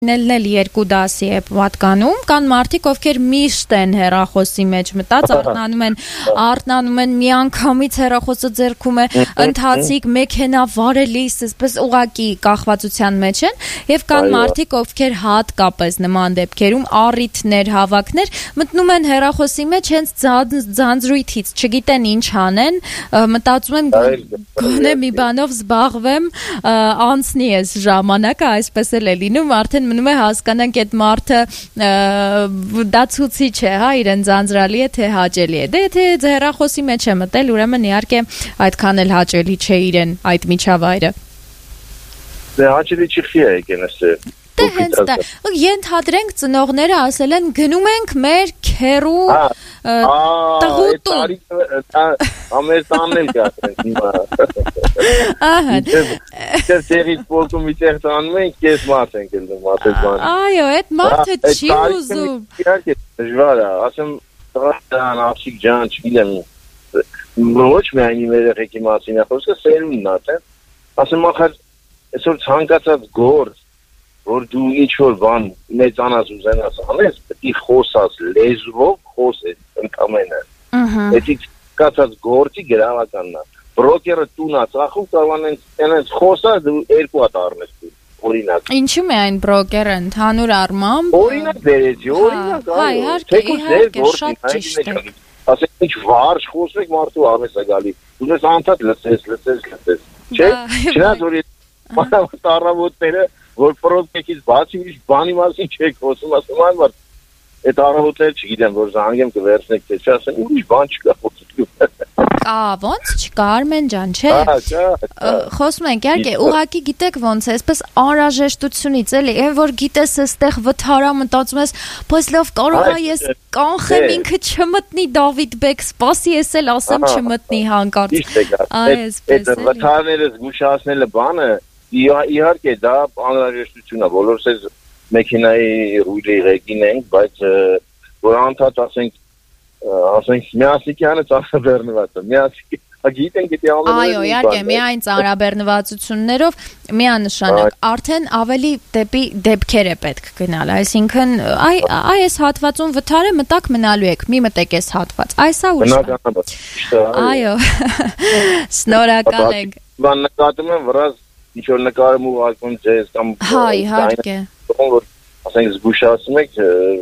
Նել երկու դասի է պատկանում, կան մարդիկ, ովքեր միշտ են հեռախոսի մեջ մտած, արթնանում են միանգամից հեռախոսը ձեռքում է, ընթացիկ, մեքենա վարելիս, այսպես ուղակի կախվածության մեջ են, եւ կան մարդիկ, ովքեր հատկապես նման դեպքերում առիթներ, հավաքներ, մտնում են հեռախոսի մեջ հենց ձանձրույթից, չգիտեն ինչ անեն, մտածում են գոնե մի բանով զբաղվեմ, անցնի այս ժամանակը, այսպես էլ է լինում, արդեն մնում է հասկանանք այդ մարդը դա ցուցիչ է, հա, իրեն ձանձրալի է, թե հաճելի է։ Դե եթե հեռախոսի մեջ է մտել, ուրեմն իհարկե այդքան էլ հաճելի չէ իրեն այդ միջավայրը։ Դե հաճելի չի եկեն ասե։ Դե հենց դա։ Ենթադրենք ծնողները ասել են գնում ենք մեր քերու տղուտուն։ Ամեր տանն էլ կասենք հիմա։ Ահա։ Դերից փոխում իջեր տանում են, քեզ մարդ ենք ելնում մատեզման։ Այո, այդ մարդը չի ուզում։ Իհարկե դժվար է, ասեմ տղան աղջիկ ջան, չգիտեմ։ Ոչ միայն իմ երեխեքի մասին է խոսքը, սերունդն է, ասեմ ախր այսօր ցանկացած գործ որ դու ինչ-որ բան մեծանաս ուզենաս անես, պետք է խոսաս լեզվով, խոսես ընդամենը։ Էդի կացած գործի գրավականն է։ Բրոկերը տունա ծախում կարողանեն խոսալ դու երկու հատ առնես դու, օրինակ։ Ինչու՞ միայն բրոկերը ընդհանուր առմամբ։ Օրինակ դերեցի, օրինակ իհարկե, շատ ճիշտ է։ Ասենք ինչ վարժ խոսեք մարդու արվես է գալի։ Ուզես անդադ լսես։ Չէ՞։ Չնայած որ տառավոտները որ պրոկեկից բացի ինչ բանի մասին չեք խոսում, ասում են որ այդ առավոտները չգիտեմ որ զանգեմ կվերցնեք թե չասեն ինչ բան չկա խոսում։ Կա, ոնց չկա Արմեն ջան, չէ։ Խոսում ենք, իհարկե, ուղղակի գիտեք ոնց է, այսպես անհրաժեշտությունից էլի, եւ որ գիտես այստեղ վթարա մտածում ես, բայց լավ կարող է ես կանխեմ ինքը չմտնի Դավիթ բեկ, սպասի ես էլ ասեմ չմտնի հանկարծ։ Այդ վթարները զգուշացնելը բանը իհարկե դա անհրաժեշտություն է, բոլորս այս մեքենայի ռուլի ղեկին ենք, բայց որ անդադ ասենք միասիկյանը ծանրաբեռնված է, միասիկ, գիտենք էդի ամենը։ Այո, իհարկե, միայն ծանրաբեռնվածություններով միանշանակ, արդեն ավելի դեպի դեպքեր է պետք գնալ, այսինքն այս հատվածում վթարը մտակ մնալու եք, մի մտեք այս հատված, այս է ուշ։ Այո, շնորհակալ ենք։ Բան նկատում եմ վրազ ինչ-որ նկարում ու ակում ձեզ կամ հա, իհարկե։ Որ ասենք զգուշացում եք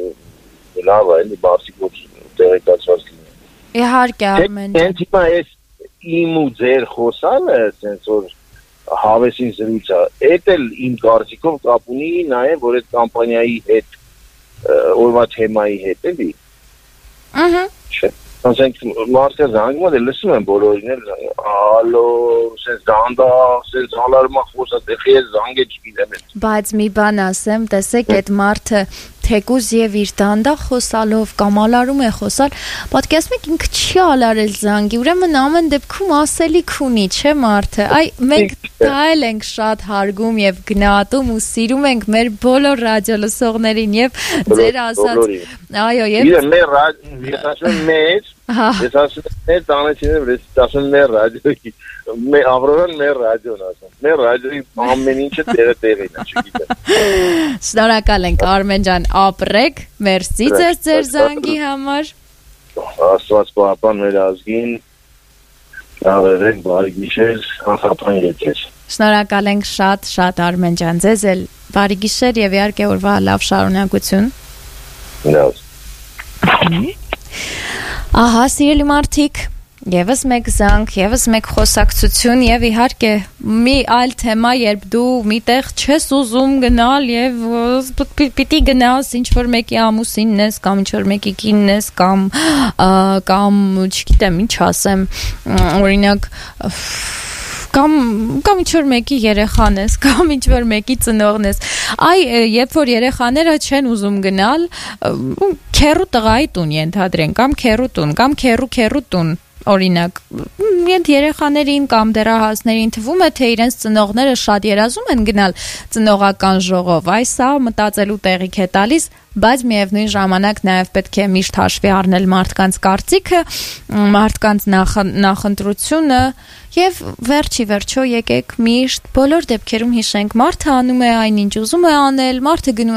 լավ է, էլի բարձիկ ոչ տեղեկացված լինի։ Իհարկե, Արմեն։ Հենց հիմա այս իմ ու ձեր խոսալը, ասենց որ հավեսին զրույցը, էդ էլ իմ կարծիքով կապ ունի նաև որ այդ կամպանիայի հետ օրվա թեմայի հետ էլի։ Ահա։ Չէ։ Ասենք մարդը զանգում է լսում են բոլորին էլ ալո sense դանդաղ sense հալարմա խոսա դեպի զանգե չգիտեմ։ Բայց մի բան ասեմ, տեսեք այդ մարդը թեկուզ եւ իր դանդաղ խոսալով կամ ալարում է խոսալ, պատկերացնում եք ինքը չի ալարել զանգի, ուրեմն ամեն դեպքում ասելիք ունի, չէ՞ մարդը։ Այ մենք դա էլ ենք շատ հարգում եւ գնահատում ու սիրում ենք մեր բոլոր ռադիոլսողներին եւ ձեր ասած այո եւ ես ասում մեծ ես ասում եմ տանեցին ես ասում մեր ռադիոյի մեր Ավրորան մեր ռադիոն ասում մեր ռադիոյի ամեն ինչը տեղին է չգիտեմ։ Շնորհակալ ենք Արմեն ջան, ապրեք, մերսի ձեր զանգի համար։ Աստված պահապան մեր ազգին, լավերեք, բարի գիշեր, անխափան եկեր։ Շնորհակալ ենք շատ Արմեն ջան, ձեզ էլ բարի գիշեր եւ իհարկե օրվա լավ շարունակություն։ Լավ։ Ահա, սիրելի մարդիկ, եւս մեկ զանգ, եւս մեկ խոսակցություն եւ իհարկե մի այլ թեմա, երբ դու միտեղ չես ուզում գնալ եւ պիտի գնաս ինչ որ մեկի ամուսինն ես կամ ինչ որ մեկի կինն ես կամ չգիտեմ ինչ ասեմ, օրինակ կամ ինչ-որ մեկի երեխան ես, կամ ինչ-որ մեկի ծնողն ես, երբ որ երեխաները չեն ուզում գնալ, քեռու տղայի տուն ենթադրեն, կամ քեռու տուն, կամ քեռու տուն, օրինակ երեխաներին կամ դեռահասներին թվում է թե իրենց ծնողները շատ երազում են գնալ ծնողական ժողով, այս սա մտածելու տեղիք է տալիս, բայց միևնույն ժամանակ նաև պետք է միշտ հաշվի առնել մարդկանց կարծիքը, մարդկանց նախընտրությունը եւ վերջո եկեք միշտ բոլոր դեպքերում հիշենք մարդը անում է այնինչ ուզում է անել, մարդը գնում